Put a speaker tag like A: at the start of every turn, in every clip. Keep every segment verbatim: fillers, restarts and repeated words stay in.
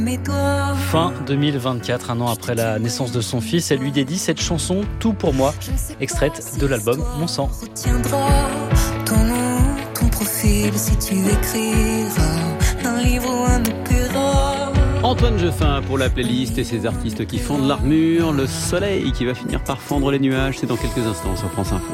A: Fin deux mille vingt-quatre, un an après la naissance de son fils, elle lui dédie cette chanson « Tout pour moi », extraite de l'album « Mon sang ».
B: Ton nom, ton profil, si tu écriras un livre ou un opéra.
C: Antoine Jeffin pour la playlist et ses artistes qui fondent l'armure, le soleil qui va finir par fendre les nuages, c'est dans quelques instants sur France Info.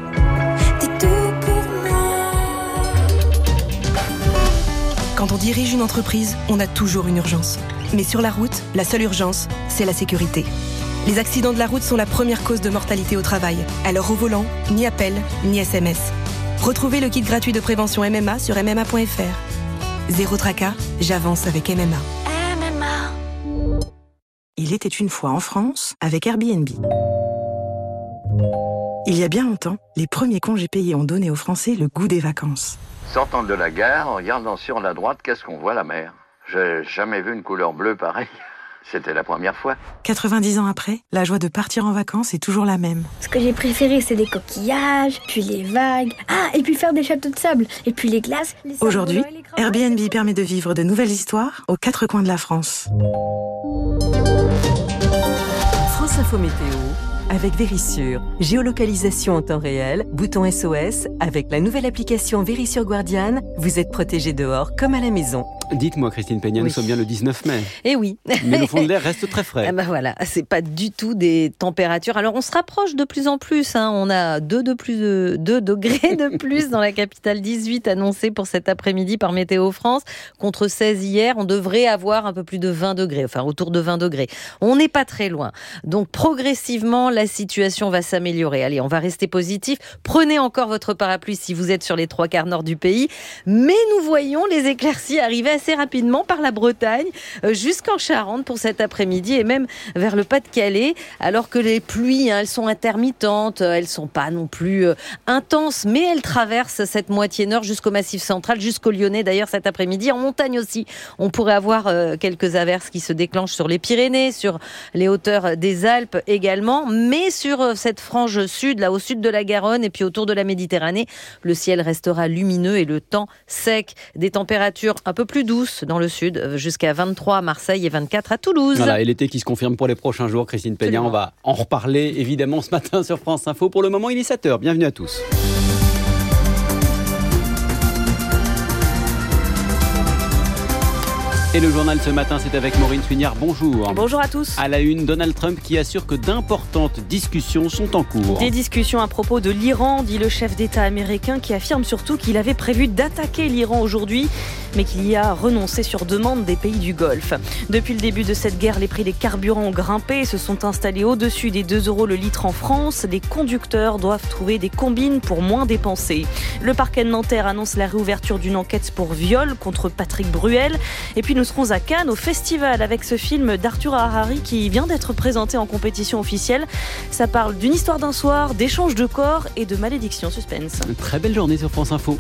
D: Quand on dirige une entreprise, on a toujours une urgence. Mais sur la route, la seule urgence, c'est la sécurité. Les accidents de la route sont la première cause de mortalité au travail. Alors au volant, ni appel, ni S M S. Retrouvez le kit gratuit de prévention M M A sur m m a point f r. Zéro tracas, j'avance avec M M A.
B: M M A.
D: Il était une fois en France avec Airbnb. Il y a bien longtemps, les premiers congés payés ont donné aux Français le goût des vacances.
E: Sortant de la gare, en regardant sur la droite, qu'est-ce qu'on voit? La mer. J'ai jamais vu une couleur bleue pareille. C'était la première fois.
D: quatre-vingt-dix ans après, la joie de partir en vacances est toujours la même.
F: Ce que j'ai préféré, c'est les coquillages, puis les vagues. Ah, et puis faire des châteaux de sable, et puis les glaces. Les
D: Aujourd'hui, Airbnb permet de vivre de nouvelles histoires aux quatre coins de la France.
G: France Info Météo avec Vérissure. Géolocalisation en temps réel, bouton S O S. Avec la nouvelle application Vérissure Guardian, vous êtes protégé dehors comme à la maison.
C: Dites-moi Christine Peña,
H: Oui.
C: nous sommes bien le dix-neuf mai.
H: Eh oui.
C: Mais le fond de l'air reste très frais.
H: Ah ben voilà, c'est pas du tout des températures. Alors on se rapproche de plus en plus. Hein. On a deux de plus de deux degrés de plus dans la capitale, dix-huit annoncés pour cet après-midi par Météo France, contre seize hier. On devrait avoir un peu plus de vingt degrés, enfin autour de vingt degrés. On n'est pas très loin. Donc progressivement, la situation va s'améliorer. Allez, on va rester positif. Prenez encore votre parapluie si vous êtes sur les trois quarts nord du pays. Mais nous voyons les éclaircies arriver assez rapidement par la Bretagne jusqu'en Charente pour cet après-midi et même vers le Pas-de-Calais, alors que les pluies, hein, elles sont intermittentes, elles sont pas non plus euh, intenses, mais elles traversent cette moitié nord jusqu'au Massif central, jusqu'au Lyonnais d'ailleurs cet après-midi. En montagne aussi, on pourrait avoir euh, quelques averses qui se déclenchent sur les Pyrénées, sur les hauteurs des Alpes également, mais sur euh, cette frange sud, là au sud de la Garonne et puis autour de la Méditerranée, le ciel restera lumineux et le temps sec. Des températures un peu plus douces dans le sud, jusqu'à vingt-trois à Marseille et vingt-quatre à Toulouse.
C: Voilà, et l'été qui se confirme pour les prochains jours, Christine Peña, on va en reparler évidemment ce matin sur France Info. Pour le moment, il est sept heures. Bienvenue à tous. Et le journal ce matin, c'est avec Maureen Suignard. Bonjour.
I: Bonjour à tous.
C: À la une, Donald Trump qui assure que d'importantes discussions sont en cours.
I: Des discussions à propos de l'Iran, dit le chef d'État américain, qui affirme surtout qu'il avait prévu d'attaquer l'Iran aujourd'hui, mais qu'il y a renoncé sur demande des pays du Golfe. Depuis le début de cette guerre, les prix des carburants ont grimpé et se sont installés au-dessus des deux euros le litre en France. Les conducteurs doivent trouver des combines pour moins dépenser. Le parquet de Nanterre annonce la réouverture d'une enquête pour viol contre Patrick Bruel. Et puis nous serons à Cannes au festival avec ce film d'Arthur Harari qui vient d'être présenté en compétition officielle. Ça parle d'une histoire d'un soir, d'échange de corps et de malédiction suspense.
C: Une très belle journée sur France Info.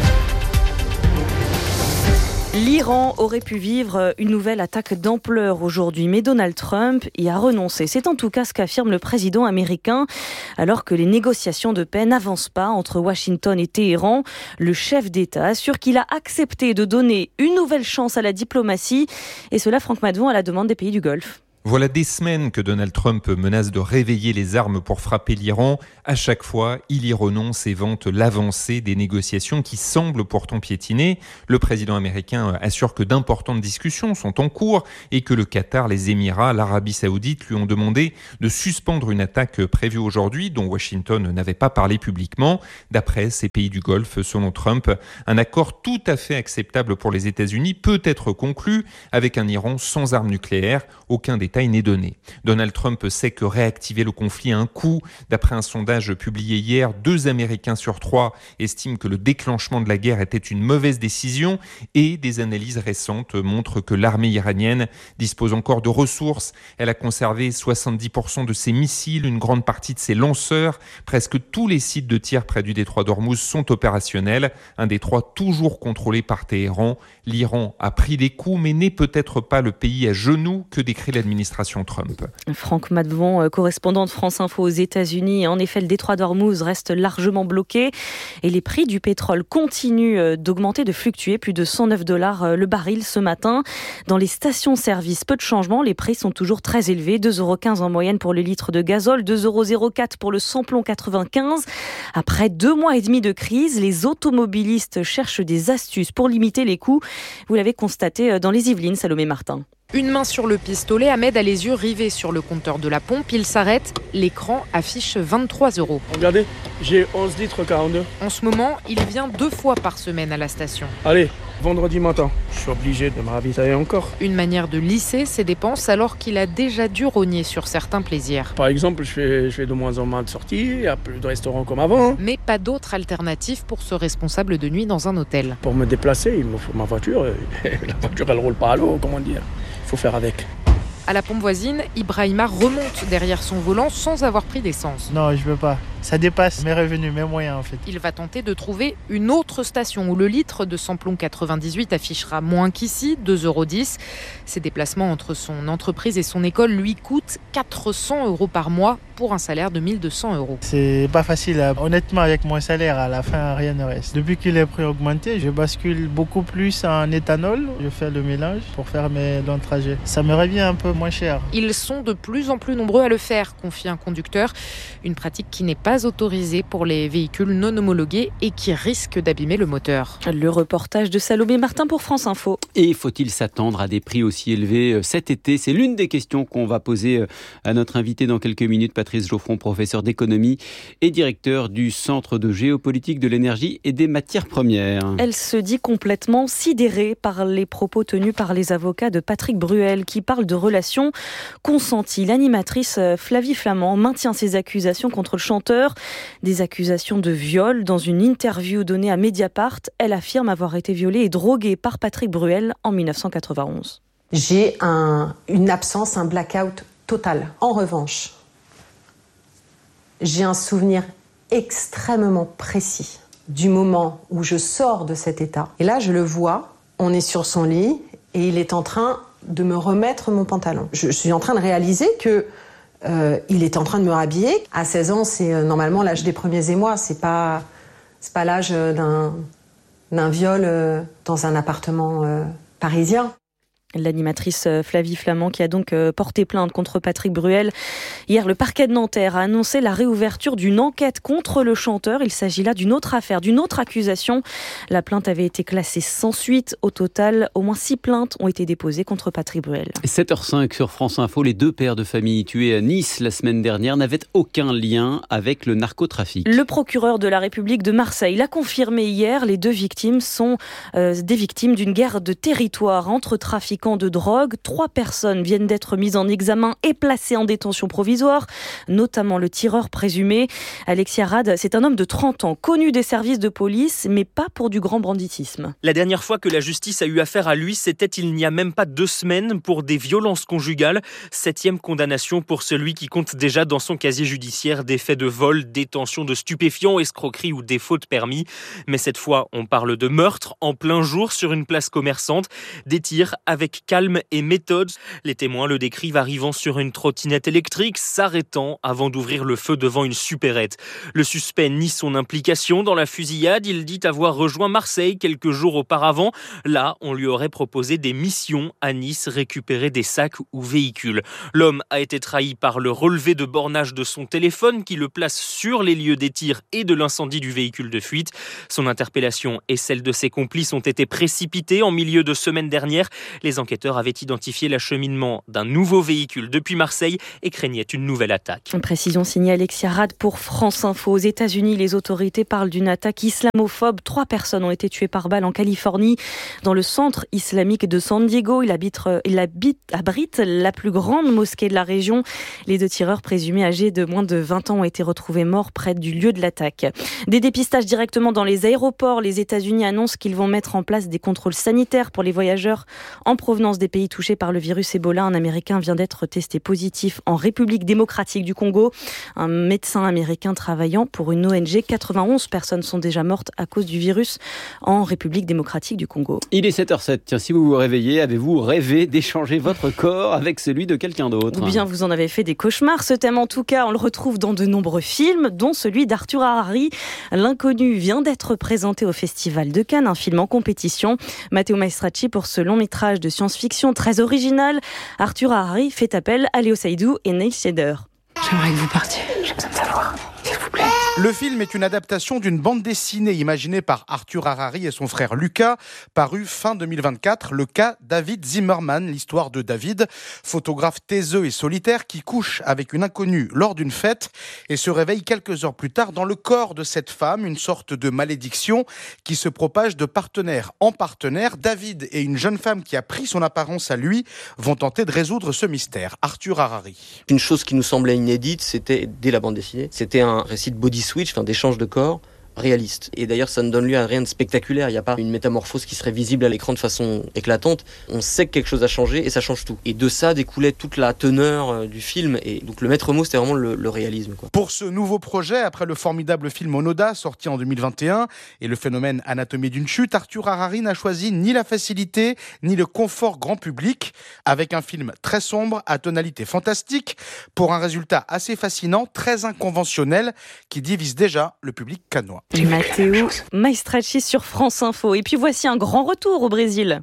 I: L'Iran aurait pu vivre une nouvelle attaque d'ampleur aujourd'hui, mais Donald Trump y a renoncé. C'est en tout cas ce qu'affirme le président américain, alors que les négociations de paix n'avancent pas entre Washington et Téhéran. Le chef d'État assure qu'il a accepté de donner une nouvelle chance à la diplomatie, et cela, Franck Madvon, à la demande des pays du Golfe.
J: Voilà des semaines que Donald Trump menace de réveiller les armes pour frapper l'Iran. À chaque fois, il y renonce et vante l'avancée des négociations qui semblent pourtant piétiner. Le président américain assure que d'importantes discussions sont en cours et que le Qatar, les Émirats, l'Arabie Saoudite lui ont demandé de suspendre une attaque prévue aujourd'hui dont Washington n'avait pas parlé publiquement. D'après ces pays du Golfe, selon Trump, un accord tout à fait acceptable pour les États-Unis peut être conclu avec un Iran sans armes nucléaires. Aucun détail n'est donné. Donald Trump sait que réactiver le conflit a un coût. D'après un sondage publié hier, deux Américains sur trois estiment que le déclenchement de la guerre était une mauvaise décision et des analyses récentes montrent que l'armée iranienne dispose encore de ressources. Elle a conservé soixante-dix pour cent de ses missiles, une grande partie de ses lanceurs. Presque tous les sites de tir près du détroit d'Ormuz sont opérationnels. Un détroit toujours contrôlé par Téhéran. L'Iran a pris des coups mais n'est peut-être pas le pays à genoux que décrit l'administration l'administration Trump.
I: Franck Madvon, correspondant de France Info aux États-Unis. En effet, le détroit d'Ormuz reste largement bloqué et les prix du pétrole continuent d'augmenter, de fluctuer. Plus de cent neuf dollars le baril ce matin. Dans les stations-service, peu de changements. Les prix sont toujours très élevés. deux euros quinze en moyenne pour le litre de gazole, deux euros zéro quatre pour le samplon quatre-vingt-quinze. Après deux mois et demi de crise, les automobilistes cherchent des astuces pour limiter les coûts. Vous l'avez constaté dans les Yvelines, Salomé Martin.
K: Une main sur le pistolet, Ahmed a les yeux rivés sur le compteur de la pompe. Il s'arrête, l'écran affiche vingt-trois euros.
L: Regardez, j'ai onze litres quarante-deux.
K: En ce moment, il vient deux fois par semaine à la station.
L: Allez, vendredi matin, je suis obligé de me ravitailler encore.
K: Une manière de lisser ses dépenses alors qu'il a déjà dû rogner sur certains plaisirs.
L: Par exemple, je fais, je fais de moins en moins de sorties, il n'y a plus de restaurants comme avant.
K: Mais pas d'autre alternative pour ce responsable de nuit dans un hôtel.
L: Pour me déplacer, il me faut ma voiture. La voiture, elle roule pas à l'eau, comment dire. Il faut faire avec.
K: À la pompe voisine, Ibrahima remonte derrière son volant sans avoir pris d'essence.
M: Non, je veux pas. Ça dépasse mes revenus, mes moyens en fait.
K: Il va tenter de trouver une autre station où le litre de samplon quatre-vingt-dix-huit affichera moins qu'ici, deux euros dix. Ses déplacements entre son entreprise et son école lui coûtent quatre cents euros par mois pour un salaire de mille deux cents euros.
M: C'est pas facile. Honnêtement, avec mon salaire, à la fin, rien ne reste. Depuis que les prix ont augmenté, je bascule beaucoup plus en éthanol. Je fais le mélange pour faire mes longs trajets. Ça me revient un peu moins cher.
K: Ils sont de plus en plus nombreux à le faire, confie un conducteur. Une pratique qui n'est pas autorisée pour les véhicules non homologués et qui risque d'abîmer le moteur.
I: Le reportage de Salomé Martin pour France Info.
C: Et faut-il s'attendre à des prix aussi élevés cet été ? C'est l'une des questions qu'on va poser à notre invité dans quelques minutes, Patrice Geoffron, professeur d'économie et directeur du Centre de géopolitique de l'énergie et des matières premières.
I: Elle se dit complètement sidérée par les propos tenus par les avocats de Patrick Bruel qui parle de relations consenties. L'animatrice Flavie Flament maintient ses accusations contre le chanteur, des accusations de viol. Dans une interview donnée à Mediapart, elle affirme avoir été violée et droguée par Patrick Bruel en dix-neuf cent quatre-vingt-onze.
N: J'ai un, une absence, un blackout total. En revanche, j'ai un souvenir extrêmement précis du moment où je sors de cet état. Et là, je le vois, on est sur son lit et il est en train de me remettre mon pantalon. Je suis en train de réaliser que euh, il est en train de me rhabiller. À seize ans, c'est euh, normalement l'âge des premiers émois. C'est pas, c'est pas l'âge d'un, d'un viol euh, dans un appartement euh, parisien.
I: L'animatrice Flavie Flament qui a donc porté plainte contre Patrick Bruel. Hier, le parquet de Nanterre a annoncé la réouverture d'une enquête contre le chanteur. Il s'agit là d'une autre affaire, d'une autre accusation. La plainte avait été classée sans suite. Au total, au moins six plaintes ont été déposées contre Patrick Bruel.
C: sept heures cinq sur France Info, les deux pères de famille tués à Nice la semaine dernière n'avaient aucun lien avec le narcotrafic.
I: Le procureur de la République de Marseille l'a confirmé hier. Les deux victimes sont euh, des victimes d'une guerre de territoire entre trafiquants de drogue. Trois personnes viennent d'être mises en examen et placées en détention provisoire, notamment le tireur présumé. Alexis Arad, c'est un homme de trente ans, connu des services de police, mais pas pour du grand banditisme.
O: La dernière fois que la justice a eu affaire à lui, c'était il n'y a même pas deux semaines pour des violences conjugales. Septième condamnation pour celui qui compte déjà dans son casier judiciaire des faits de vol, détention de stupéfiants, escroquerie ou défaut de permis. Mais cette fois, on parle de meurtre en plein jour sur une place commerçante. Des tirs avec calme et méthode. Les témoins le décrivent arrivant sur une trottinette électrique, s'arrêtant avant d'ouvrir le feu devant une supérette. Le suspect nie son implication dans la fusillade. Il dit avoir rejoint Marseille quelques jours auparavant. Là, on lui aurait proposé des missions à Nice, récupérer des sacs ou véhicules. L'homme a été trahi par le relevé de bornage de son téléphone qui le place sur les lieux des tirs et de l'incendie du véhicule de fuite. Son interpellation et celle de ses complices ont été précipitées en milieu de semaine dernière. Les enquêteurs avaient identifié l'acheminement d'un nouveau véhicule depuis Marseille et craignaient une nouvelle attaque.
I: Une précision signée Alexis Arad pour France Info. Aux États-Unis, les autorités parlent d'une attaque islamophobe. Trois personnes ont été tuées par balle en Californie, dans le centre islamique de San Diego. Il, habite, il habite, abrite la plus grande mosquée de la région. Les deux tireurs présumés âgés de moins de vingt ans ont été retrouvés morts près du lieu de l'attaque. Des dépistages directement dans les aéroports. Les États-Unis annoncent qu'ils vont mettre en place des contrôles sanitaires pour les voyageurs en provenance provenance des pays touchés par le virus Ebola. Un Américain vient d'être testé positif en République démocratique du Congo. Un médecin américain travaillant pour une O N G. quatre-vingt-onze personnes sont déjà mortes à cause du virus en République démocratique du Congo.
C: Il est sept heures zéro sept. Tiens, si vous vous réveillez, avez-vous rêvé d'échanger votre corps avec celui de quelqu'un d'autre ?
I: Ou bien vous en avez fait des cauchemars. Ce thème, en tout cas, on le retrouve dans de nombreux films, dont celui d'Arthur Harari. L'inconnu vient d'être présenté au Festival de Cannes, un film en compétition. Matteo Maestracci pour ce long métrage de science-fiction très original. Arthur Harari fait appel à Léo Saïdou et Neil Seder.
P: J'aimerais que vous partiez. J'ai besoin de savoir, s'il vous plaît.
Q: Le film est une adaptation d'une bande dessinée imaginée par Arthur Harari et son frère Lucas, parue fin deux mille vingt-quatre, le cas David Zimmerman, l'histoire de David, photographe taiseux et solitaire qui couche avec une inconnue lors d'une fête et se réveille quelques heures plus tard dans le corps de cette femme, une sorte de malédiction qui se propage de partenaire en partenaire. David et une jeune femme qui a pris son apparence à lui vont tenter de résoudre ce mystère. Arthur Harari.
R: Une chose qui nous semblait inédite, c'était, dès la bande dessinée, c'était un récit de body switch, enfin d'échange de corps réaliste. Et d'ailleurs, ça ne donne lieu à rien de spectaculaire. Il n'y a pas une métamorphose qui serait visible à l'écran de façon éclatante. On sait que quelque chose a changé et ça change tout. Et de ça découlait toute la teneur du film. Et donc le maître mot, c'était vraiment le, le réalisme, quoi.
Q: Pour ce nouveau projet, après le formidable film Onoda, sorti en deux mille vingt et un, et le phénomène Anatomie d'une chute, Arthur Harari n'a choisi ni la facilité, ni le confort grand public, avec un film très sombre, à tonalité fantastique, pour un résultat assez fascinant, très inconventionnel, qui divise déjà le public cannois.
I: Matteo Maestracci sur France Info. Et puis voici un grand retour au Brésil.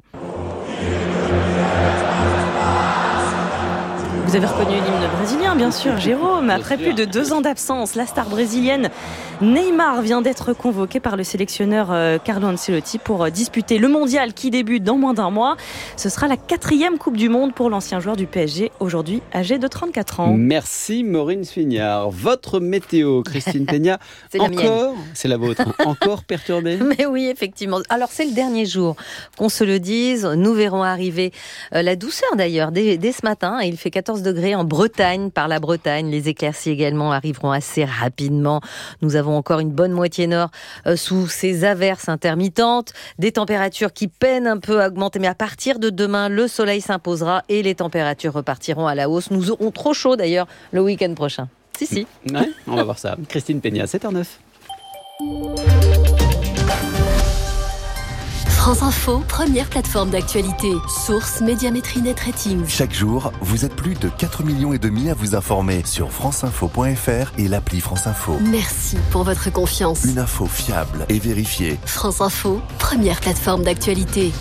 I: Vous avez reconnu l'hymne brésilien, bien sûr, Jérôme. Après plus de deux ans d'absence, la star brésilienne Neymar vient d'être convoqué par le sélectionneur Carlo Ancelotti pour disputer le mondial qui débute dans moins d'un mois. Ce sera la quatrième Coupe du Monde pour l'ancien joueur du P S G, aujourd'hui âgé de trente-quatre ans.
C: Merci Maureen Sfignard. Votre météo, Christine Peña,
H: c'est la
C: encore,
H: mienne.
C: C'est la vôtre, encore perturbée.
H: Mais oui, effectivement. Alors c'est le dernier jour, qu'on se le dise. Nous verrons arriver euh, la douceur d'ailleurs dès, dès ce matin. Il fait quatorze degrés en Bretagne, par la Bretagne. Les éclaircies également arriveront assez rapidement. Nous avons encore une bonne moitié nord euh, sous ces averses intermittentes. Des températures qui peinent un peu à augmenter. Mais à partir de demain, le soleil s'imposera et les températures repartiront à la hausse. Nous aurons trop chaud d'ailleurs le week-end prochain. Si, si.
C: Ouais, on va voir ça. Christine Peña, sept heures neuf.
S: France Info, première plateforme d'actualité. Source Médiamétrie Net Ratings.
T: Chaque jour, vous êtes plus de quatre millions et demi à vous informer sur franceinfo point f r et l'appli France Info.
S: Merci pour votre confiance.
T: Une info fiable et vérifiée.
S: France Info, première plateforme d'actualité.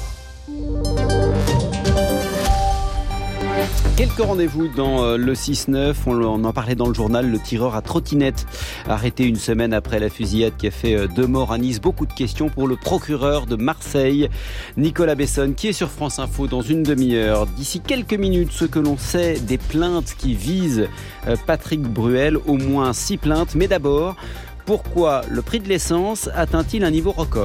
C: Quelques rendez-vous dans le six neuf, on en parlait dans le journal, le tireur à trottinette arrêté une semaine après la fusillade qui a fait deux morts à Nice. Beaucoup de questions pour le procureur de Marseille, Nicolas Besson, qui est sur France Info dans une demi-heure. D'ici quelques minutes, ce que l'on sait des plaintes qui visent Patrick Bruel, au moins six plaintes. Mais d'abord, pourquoi le prix de l'essence atteint-il un niveau record ?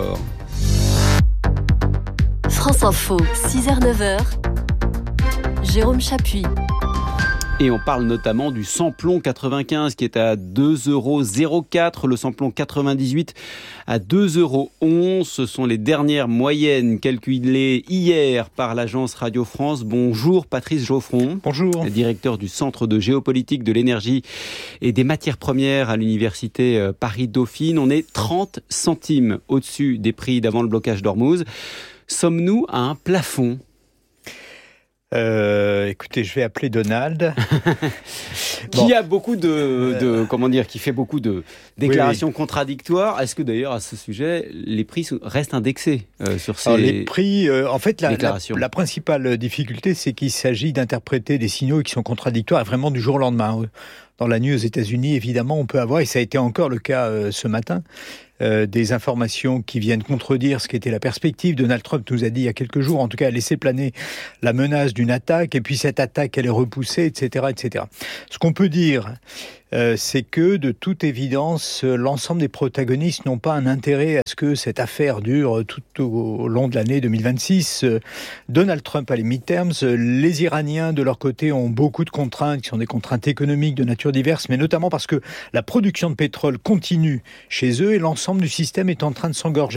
S: France Info, six heures neuf heures. Jérôme Chapuis.
C: Et on parle notamment du samplon quatre-vingt-quinze qui est à deux euros zéro quatre, le samplon quatre-vingt-dix-huit à deux euros onze. Ce sont les dernières moyennes calculées hier par l'agence Radio France. Bonjour Patrice Geoffron.
U: Bonjour.
C: Directeur du Centre de géopolitique de l'énergie et des matières premières à l'université Paris-Dauphine. On est trente centimes au-dessus des prix d'avant le blocage d'Ormuz. Sommes-nous à un plafond ?
U: Euh, écoutez, je vais appeler Donald.
C: qui bon. a beaucoup de, de, comment dire, qui fait beaucoup de déclarations oui, oui. contradictoires. Est-ce que d'ailleurs à ce sujet, les prix restent indexés euh, sur ces
U: Alors, les prix, euh, en fait, la,
C: déclarations.
U: La, la principale difficulté, c'est qu'il s'agit d'interpréter des signaux qui sont contradictoires vraiment du jour au lendemain. Dans la nuit aux États-Unis, évidemment, on peut avoir, et ça a été encore le cas euh, ce matin, euh, des informations qui viennent contredire ce qu'était la perspective. Donald Trump nous a dit il y a quelques jours, en tout cas, a laissé planer la menace d'une attaque, et puis cette attaque, elle est repoussée, et cetera, et cetera. Ce qu'on peut dire, euh, c'est que, de toute évidence, l'ensemble des protagonistes n'ont pas un intérêt à ce que cette affaire dure tout au long de l'année deux mille vingt-six. Euh, Donald Trump a les midterms, les Iraniens, de leur côté, ont beaucoup de contraintes, qui sont des contraintes économiques de nature diverses, mais notamment parce que la production de pétrole continue chez eux et l'ensemble du système est en train de s'engorger.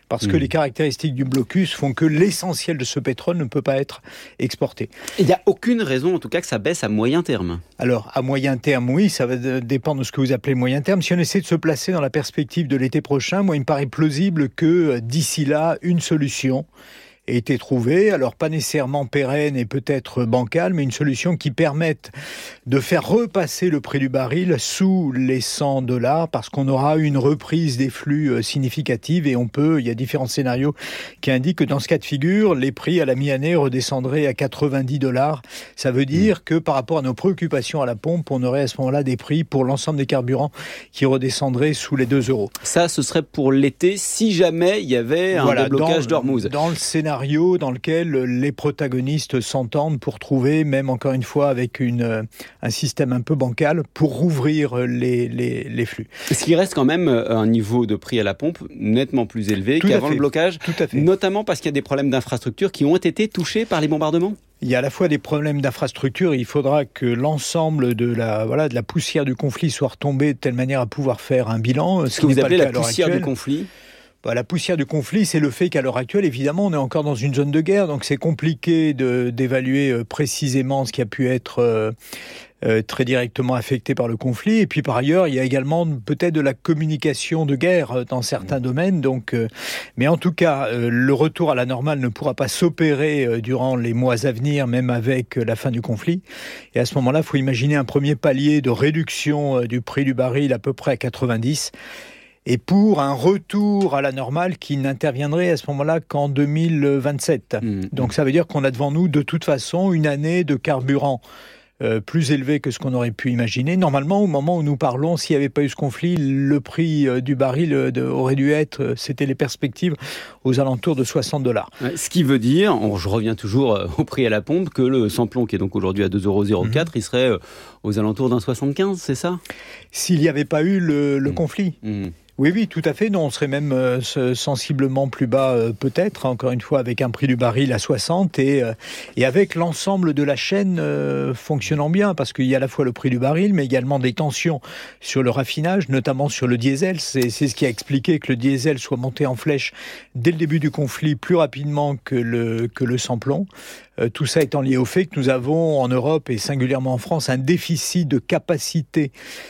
U: Parce que mmh. les caractéristiques du blocus font que l'essentiel de ce pétrole ne peut pas être exporté.
C: Il n'y a aucune raison, en tout cas, que ça baisse à moyen terme.
U: Alors, à moyen terme, oui, ça va dépendre de ce que vous appelez moyen terme. Si on essaie de se placer dans la perspective de l'été prochain, moi, il me paraît plausible que d'ici là, une solution ait été trouvée, alors pas nécessairement pérenne et peut-être bancale, mais une solution qui permette de faire repasser le prix du baril sous les cent dollars, parce qu'on aura une reprise des flux significative et on peut, il y a différents scénarios qui indiquent que dans ce cas de figure, les prix à la mi-année redescendraient à quatre-vingt-dix dollars. Ça veut dire mmh. que par rapport à nos préoccupations à la pompe, on aurait à ce moment-là des prix pour l'ensemble des carburants qui redescendraient sous les deux euros.
C: Ça, ce serait pour l'été, si jamais il y avait un voilà, déblocage d'Ormuz.
U: Dans le scénario dans lequel les protagonistes s'entendent pour trouver, même encore une fois avec une, un système un peu bancal, pour rouvrir les, les, les flux.
C: Ce qui reste quand même un niveau de prix à la pompe nettement plus élevé
U: Tout
C: qu'avant le blocage,
U: Tout à fait.
C: Notamment parce qu'il y a des problèmes d'infrastructure qui ont été touchés par les bombardements.
U: Il y a à la fois des problèmes d'infrastructure, il faudra que l'ensemble de la, voilà, de la poussière du conflit soit retombée de telle manière à pouvoir faire un bilan.
C: Ce que vous appelez la poussière du conflit ?
U: La poussière du conflit, c'est le fait qu'à l'heure actuelle, évidemment, on est encore dans une zone de guerre, donc c'est compliqué de, d'évaluer précisément ce qui a pu être euh, euh, très directement affecté par le conflit. Et puis par ailleurs, il y a également peut-être de la communication de guerre dans certains domaines. Donc, euh, mais en tout cas, euh, le retour à la normale ne pourra pas s'opérer euh, durant les mois à venir, même avec euh, la fin du conflit. Et à ce moment-là, il faut imaginer un premier palier de réduction euh, du prix du baril à peu près à quatre-vingt-dix. Et pour un retour à la normale qui n'interviendrait à ce moment-là qu'en deux mille vingt-sept. Mmh. Donc ça veut dire qu'on a devant nous de toute façon une année de carburant euh, plus élevé que ce qu'on aurait pu imaginer. Normalement, au moment où nous parlons, s'il n'y avait pas eu ce conflit, le prix euh, du baril euh, de, aurait dû être, euh, c'était les perspectives, aux alentours de soixante dollars.
C: Ce qui veut dire, on, je reviens toujours euh, au prix à la pompe, que le sans-plomb qui est donc aujourd'hui à deux euros zéro quatre, mmh. il serait euh, aux alentours d'un soixante-quinze, c'est ça ?
U: S'il n'y avait pas eu le, le mmh. conflit.
C: Mmh.
U: Oui, oui, tout à fait. Non, on serait même euh, sensiblement plus bas, euh, peut-être, encore une fois, avec un prix du baril à soixante et, euh, et avec l'ensemble de la chaîne euh, fonctionnant bien, parce qu'il y a à la fois le prix du baril, mais également des tensions sur le raffinage, notamment sur le diesel. C'est, c'est ce qui a expliqué que le diesel soit monté en flèche dès le début du conflit plus rapidement que le, que le sans-plomb. Euh, tout ça étant lié au fait que nous avons en Europe et singulièrement en France un déficit de capacité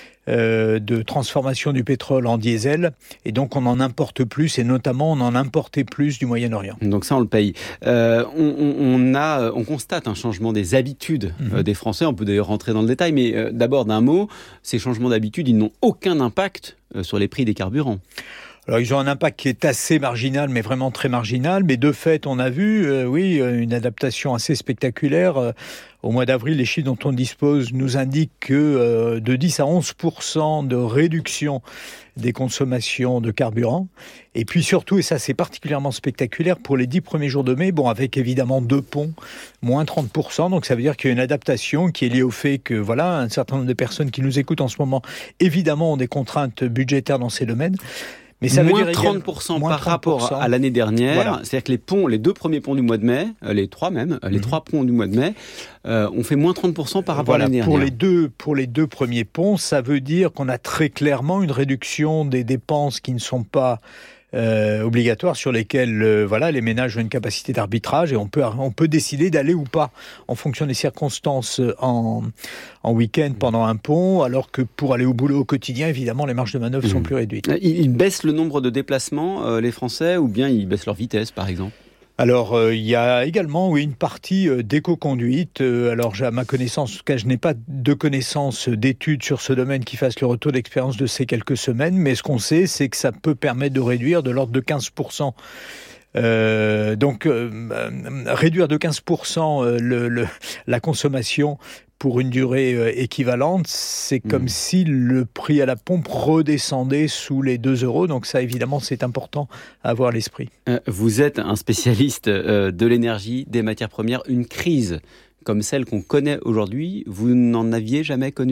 U: Euh, de transformation du pétrole en diesel, et donc on en importe plus, et notamment on en importait plus du Moyen-Orient.
C: Donc ça on le paye. Euh, on, on, on, a, on constate un changement des habitudes mmh. euh, des Français, on peut d'ailleurs rentrer dans le détail, mais euh, d'abord d'un mot, ces changements d'habitude, ils n'ont aucun impact euh, sur les prix des carburants.
U: Alors, ils ont un impact qui est assez marginal, mais vraiment très marginal. Mais de fait, on a vu, euh, oui, une adaptation assez spectaculaire. Euh, au mois d'avril, les chiffres dont on dispose nous indiquent que euh, de dix à onze pour cent de réduction des consommations de carburant. Et puis surtout, et ça c'est particulièrement spectaculaire, pour les dix premiers jours de mai, bon, avec évidemment deux ponts, moins trente pour cent. Donc ça veut dire qu'il y a une adaptation qui est liée au fait que, voilà, un certain nombre de personnes qui nous écoutent en ce moment, évidemment, ont des contraintes budgétaires dans ces domaines.
C: Mais ça moins veut dire trente pour cent par rapport à l'année dernière. Voilà. C'est-à-dire que les ponts, les deux premiers ponts du mois de mai, les trois même, les mmh. trois ponts du mois de mai, euh, ont fait moins trente pour cent par rapport
U: voilà,
C: à l'année
U: pour
C: dernière.
U: Les deux, pour les deux premiers ponts, ça veut dire qu'on a très clairement une réduction des dépenses qui ne sont pas Euh, obligatoires, sur lesquels euh, voilà, les ménages ont une capacité d'arbitrage, et on peut, on peut décider d'aller ou pas en fonction des circonstances en, en week-end pendant un pont, alors que pour aller au boulot au quotidien, évidemment, les marges de manœuvre mmh. sont plus réduites.
C: Ils baissent le nombre de déplacements, euh, les Français, ou bien ils baissent leur vitesse, par exemple ?
U: Alors, euh, il y a également oui, une partie euh, d'éco-conduite. Euh, alors, à ma connaissance, en tout cas, je n'ai pas de connaissances d'études sur ce domaine qui fassent le retour d'expérience de ces quelques semaines, mais ce qu'on sait, c'est que ça peut permettre de réduire de l'ordre de quinze pour cent. Euh, donc, euh, réduire de quinze pour cent euh, le, le, la consommation pour une durée euh, équivalente, c'est comme mmh. si le prix à la pompe redescendait sous les deux euros. Donc ça, évidemment, c'est important à avoir à l'esprit.
C: Euh, vous êtes un spécialiste euh, de l'énergie, des matières premières. Une crise comme celle qu'on connaît aujourd'hui, vous n'en aviez jamais connue ?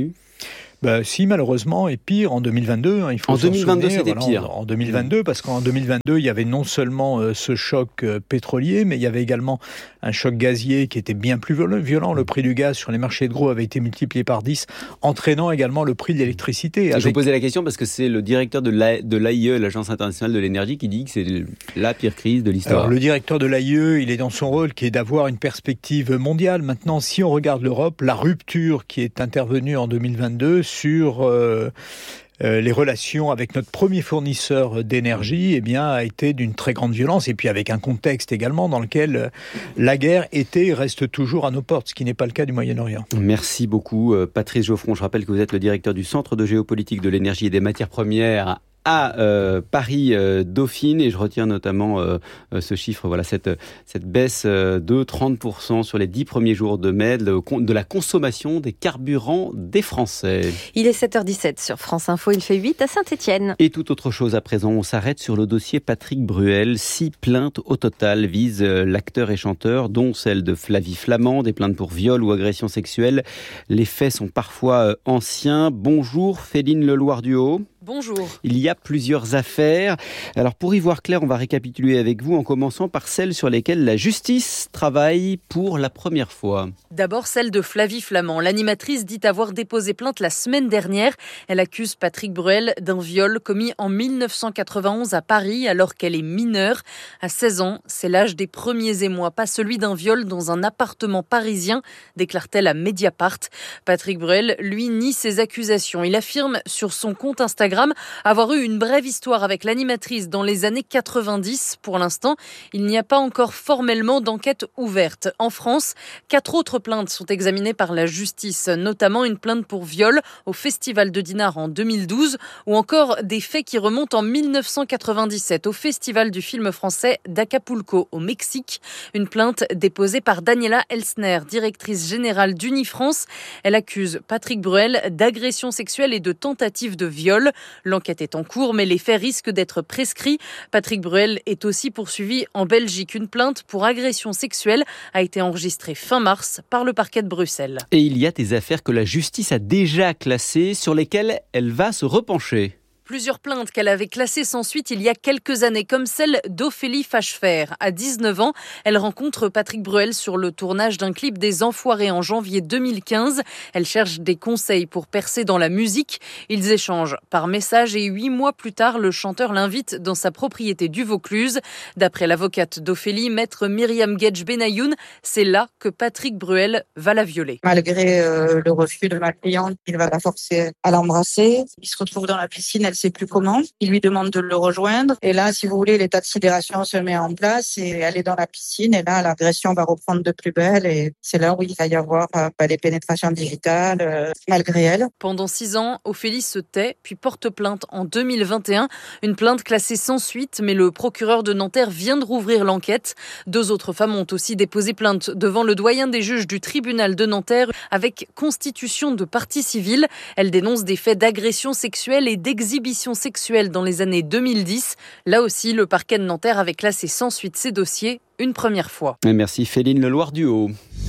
U: Bah, si, malheureusement, et pire en deux mille vingt-deux. Hein, il faut
C: en deux mille vingt-deux,
U: souvenir,
C: c'était
U: voilà,
C: pire.
U: En, en deux mille vingt-deux, parce qu'en deux mille vingt-deux, il y avait non seulement euh, ce choc euh, pétrolier, mais il y avait également un choc gazier qui était bien plus violent. Le prix du gaz sur les marchés de gros avait été multiplié par dix, entraînant également le prix de l'électricité.
C: Avec... Je vous
U: posais
C: la question parce que c'est le directeur de l'A I E, l'Agence internationale de l'énergie, qui dit que c'est la pire crise de l'histoire.
U: Alors, le directeur de l'A I E, il est dans son rôle qui est d'avoir une perspective mondiale. Maintenant, si on regarde l'Europe, la rupture qui est intervenue en deux mille vingt-deux sur euh, euh, les relations avec notre premier fournisseur d'énergie, eh bien, a été d'une très grande violence, et puis avec un contexte également dans lequel euh, la guerre était et reste toujours à nos portes, ce qui n'est pas le cas du Moyen-Orient.
C: Merci beaucoup, Patrice Geoffron. Je rappelle que vous êtes le directeur du Centre de géopolitique de l'énergie et des matières premières à euh, Paris euh, Dauphine, et je retiens notamment euh, euh, ce chiffre, voilà, cette, cette baisse euh, de trente pour cent sur les dix premiers jours de mai de, de la consommation des carburants des Français.
H: Il est sept heures dix-sept sur France Info, il fait huit à Saint-Étienne.
C: Et toute autre chose à présent, on s'arrête sur le dossier Patrick Bruel. Six plaintes au total visent l'acteur et chanteur, dont celle de Flavie Flament, des plaintes pour viol ou agression sexuelle. Les faits sont parfois anciens. Bonjour Féline Leloir-Duhaut.
I: Bonjour.
C: Il y a plusieurs affaires. Alors pour y voir clair, on va récapituler avec vous en commençant par celles sur lesquelles la justice travaille pour la première fois.
I: D'abord celle de Flavie Flament. L'animatrice dit avoir déposé plainte la semaine dernière. Elle accuse Patrick Bruel d'un viol commis en dix-neuf cent quatre-vingt-onze à Paris alors qu'elle est mineure. À seize ans, c'est l'âge des premiers émois, pas celui d'un viol dans un appartement parisien, déclare-t-elle à Mediapart. Patrick Bruel, lui, nie ces accusations. Il affirme sur son compte Instagram avoir eu une brève histoire avec l'animatrice dans les années quatre-vingt-dix. Pour l'instant, il n'y a pas encore formellement d'enquête ouverte. En France, quatre autres plaintes sont examinées par la justice, notamment une plainte pour viol au Festival de Dinard en deux mille douze, ou encore des faits qui remontent en dix-neuf cent quatre-vingt-dix-sept au Festival du film français d'Acapulco au Mexique. Une plainte déposée par Daniela Elsner, directrice générale d'Unifrance. Elle accuse Patrick Bruel d'agression sexuelle et de tentative de viol. L'enquête est en cours, mais les faits risquent d'être prescrits. Patrick Bruel est aussi poursuivi en Belgique. Une plainte pour agression sexuelle a été enregistrée fin mars par le parquet de Bruxelles.
C: Et il y a des affaires que la justice a déjà classées, sur lesquelles elle va se repencher.
I: Plusieurs plaintes qu'elle avait classées sans suite il y a quelques années, comme celle d'Ophélie Fachefer. À dix-neuf ans, elle rencontre Patrick Bruel sur le tournage d'un clip des Enfoirés en janvier deux mille quinze. Elle cherche des conseils pour percer dans la musique. Ils échangent par message et huit mois plus tard, le chanteur l'invite dans sa propriété du Vaucluse. D'après l'avocate d'Ophélie, maître Myriam Gedj Benayoun, c'est là que Patrick Bruel va la violer.
A: Malgré euh, le refus de ma cliente, il va la forcer à l'embrasser. Il se retrouve dans la piscine, elle sait plus comment. Il lui demande de le rejoindre. Et là, si vous voulez, l'état de sidération se met en place et elle est dans la piscine. Et là, l'agression va reprendre de plus belle. Et c'est là où il va y avoir euh, des pénétrations digitales euh, malgré elle.
I: Pendant six ans, Ophélie se tait, puis porte plainte en deux mille vingt et un. Une plainte classée sans suite, mais le procureur de Nanterre vient de rouvrir l'enquête. Deux autres femmes ont aussi déposé plainte devant le doyen des juges du tribunal de Nanterre avec constitution de partie civile. Elles dénoncent des faits d'agression sexuelle et d'exhibition sexuelle dans les années deux mille dix. Là aussi, le parquet de Nanterre avait classé sans suite ces dossiers une première fois.
C: Merci Féline Leloir-Duhaut.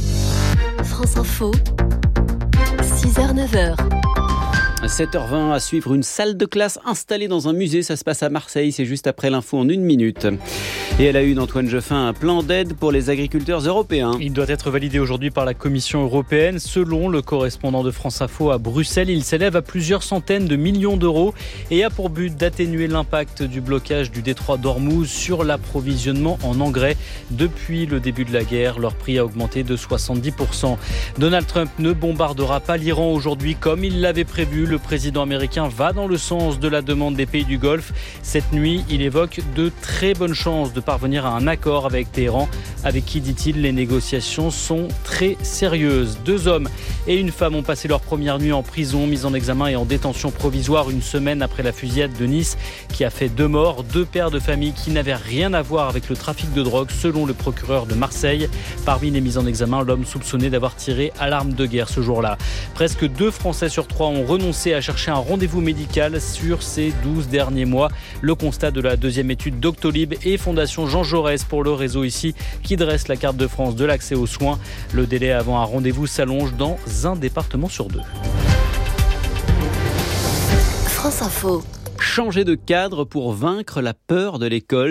S: France Info, six heures neuf heures.
C: sept heures vingt, à suivre une salle de classe installée dans un musée. Ça se passe à Marseille, c'est juste après l'info en une minute. Et elle a eu, Antoine Jeffin, un plan d'aide pour les agriculteurs européens.
V: Il doit être validé aujourd'hui par la Commission européenne. Selon le correspondant de France Info à Bruxelles, il s'élève à plusieurs centaines de millions d'euros et a pour but d'atténuer l'impact du blocage du détroit d'Ormuz sur l'approvisionnement en engrais. Depuis le début de la guerre, leur prix a augmenté de soixante-dix pour cent. Donald Trump ne bombardera pas l'Iran aujourd'hui comme il l'avait prévu. Le président américain va dans le sens de la demande des pays du Golfe. Cette nuit, il évoque de très bonnes chances de parvenir à un accord avec Téhéran, avec qui, dit-il, les négociations sont très sérieuses. Deux hommes et une femme ont passé leur première nuit en prison, mis en examen et en détention provisoire une semaine après la fusillade de Nice qui a fait deux morts, deux pères de famille qui n'avaient rien à voir avec le trafic de drogue, selon le procureur de Marseille. Parmi les mis en examen, l'homme soupçonné d'avoir tiré à l'arme de guerre ce jour-là. Presque deux Français sur trois ont renoncé à chercher un rendez-vous médical sur ces douze derniers mois. Le constat de la deuxième étude Doctolib et Fondation Jean Jaurès pour le réseau ici qui dresse la carte de France de l'accès aux soins. Le délai avant un rendez-vous s'allonge dans un département sur deux.
S: France Info.
C: Changer de cadre pour vaincre la peur de l'école.